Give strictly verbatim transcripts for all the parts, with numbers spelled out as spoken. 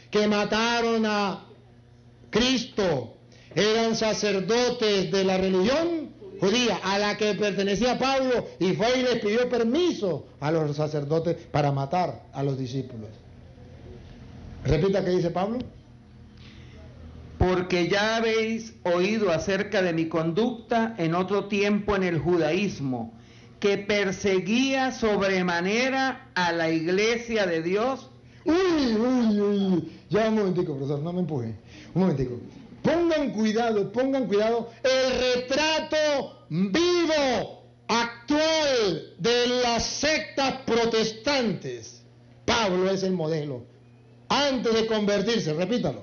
que mataron a Cristo eran sacerdotes de la religión judía a la que pertenecía Pablo, y fue y les pidió permiso a los sacerdotes para matar a los discípulos. Repita qué dice Pablo. Porque ya habéis oído acerca de mi conducta en otro tiempo en el judaísmo, que perseguía sobremanera a la iglesia de Dios. Uy, uy, uy, ya un momentico, profesor, no me empuje. Un momentico. Pongan cuidado, pongan cuidado. El retrato vivo, actual de las sectas protestantes. Pablo es el modelo. Antes de convertirse, repítalo.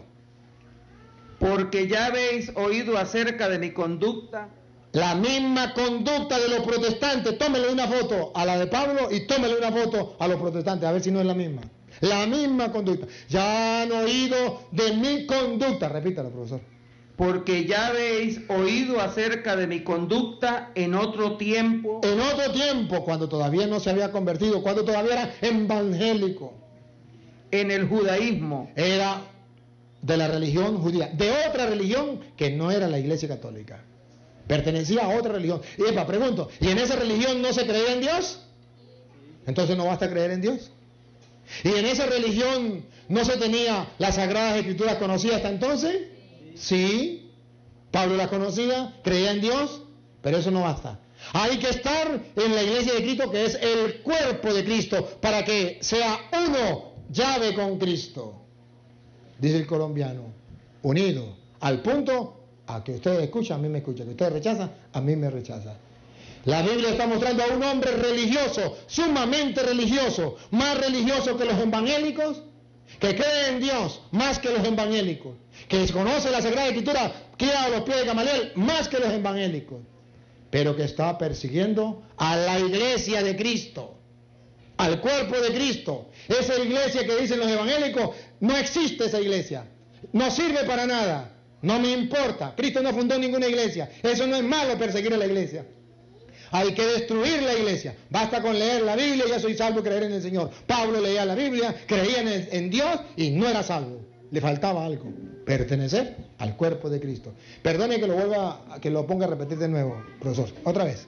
Porque ya habéis oído acerca de mi conducta. La misma conducta de los protestantes. Tómele una foto a la de Pablo y tómele una foto a los protestantes, a ver si no es la misma. La misma conducta. Ya han oído de mi conducta. Repítalo, profesor. Porque ya habéis oído acerca de mi conducta en otro tiempo. En otro tiempo, cuando todavía no se había convertido, cuando todavía era evangélico. En el judaísmo. Era de la religión judía, de otra religión que no era la Iglesia Católica. Pertenecía a otra religión. Y epa, pregunto, ¿y en esa religión no se creía en Dios? Entonces no basta creer en Dios. ¿Y en esa religión no se tenía las Sagradas Escrituras conocidas hasta entonces? Sí, Pablo las conocía, creía en Dios, pero eso no basta. Hay que estar en la iglesia de Cristo, que es el cuerpo de Cristo, para que sea uno, llave con Cristo. Dice el colombiano, unido al punto a que ustedes escuchan, a mí me escuchan, que ustedes rechazan, a mí me rechazan. La Biblia está mostrando a un hombre religioso, sumamente religioso, más religioso que los evangélicos, que cree en Dios más que los evangélicos, que desconoce la Sagrada Escritura, queda a los pies de Gamaliel más que los evangélicos, pero que está persiguiendo a la iglesia de Cristo, al cuerpo de Cristo. Esa iglesia que dicen los evangélicos, no existe esa iglesia, no sirve para nada, no me importa, Cristo no fundó ninguna iglesia, eso no es malo perseguir a la iglesia. Hay que destruir la iglesia. Basta con leer la Biblia y ya soy salvo, creer en el Señor. Pablo leía la Biblia, creía en, el, en Dios y no era salvo. Le faltaba algo, pertenecer al cuerpo de Cristo. Perdone que lo vuelva, que lo ponga a repetir de nuevo, profesor. Otra vez.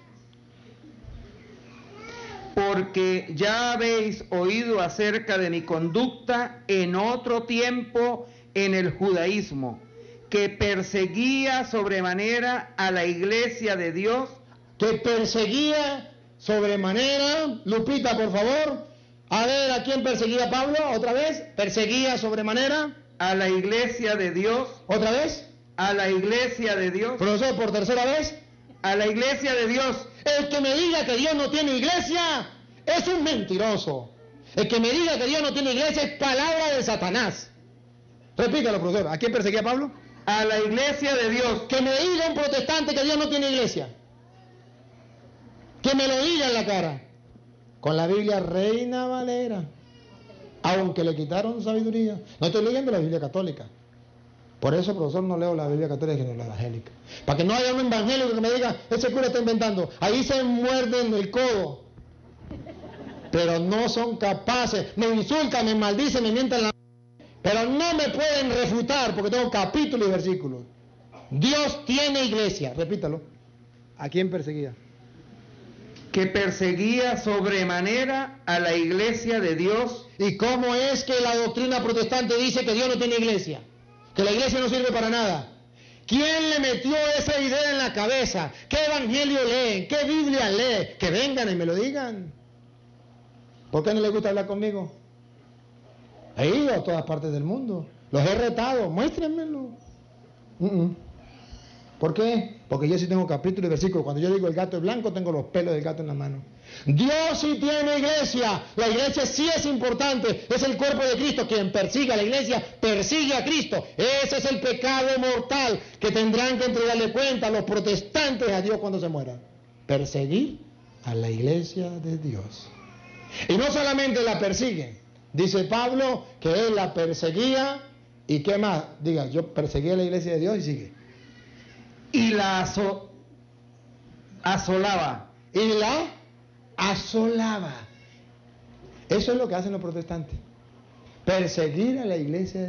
Porque ya habéis oído acerca de mi conducta en otro tiempo en el judaísmo, que perseguía sobremanera a la iglesia de Dios. Que perseguía sobremanera, Lupita, por favor, a ver a quién perseguía Pablo, otra vez, perseguía sobremanera, a la iglesia de Dios, otra vez, a la iglesia de Dios, profesor, por tercera vez, a la iglesia de Dios. El que me diga que Dios no tiene iglesia es un mentiroso. El que me diga que Dios no tiene iglesia es palabra de Satanás. Repítalo, profesor, ¿a quién perseguía Pablo? A la iglesia de Dios. Que me diga un protestante que Dios no tiene iglesia. Que me lo diga en la cara. Con la Biblia Reina Valera. Aunque le quitaron sabiduría. No estoy leyendo la Biblia católica. Por eso, profesor, no leo la Biblia católica, sino la evangélica. Para que no haya un evangélico que me diga, ese cura está inventando. Ahí se muerden el codo. Pero no son capaces. Me insultan, me maldicen, me mientan la... Pero no me pueden refutar porque tengo capítulos y versículos. Dios tiene iglesia. Repítalo. ¿A quién perseguía? Que perseguía sobremanera a la iglesia de Dios. ¿Y cómo es que la doctrina protestante dice que Dios no tiene iglesia? Que la iglesia no sirve para nada. ¿Quién le metió esa idea en la cabeza? ¿Qué evangelio leen? ¿Qué Biblia lee? Que vengan y me lo digan. ¿Por qué no les gusta hablar conmigo? He ido a todas partes del mundo. Los he retado. Muéstrenmelo. Uh-uh. ¿Por qué? Porque yo sí tengo capítulo y versículo. Cuando yo digo el gato es blanco, tengo los pelos del gato en la mano. Dios sí tiene iglesia. La iglesia sí es importante. Es el cuerpo de Cristo. Quien persigue a la iglesia, persigue a Cristo. Ese es el pecado mortal que tendrán que entregarle cuenta los protestantes a Dios cuando se mueran. Perseguir a la iglesia de Dios. Y no solamente la persiguen. Dice Pablo que él la perseguía. ¿Y qué más? Diga, yo perseguí a la iglesia de Dios y sigue. Y la aso asolaba. Y la asolaba. Eso es lo que hacen los protestantes. Perseguir a la iglesia de